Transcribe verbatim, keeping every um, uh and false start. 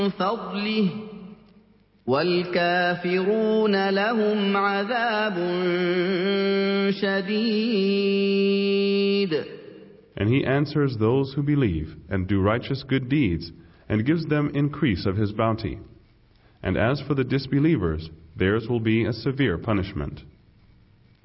فضله والكافرون لهم عذاب شديد. And he answers those who believe and do righteous good deeds and gives them increase of his bounty. And as for the disbelievers, theirs will be a severe punishment.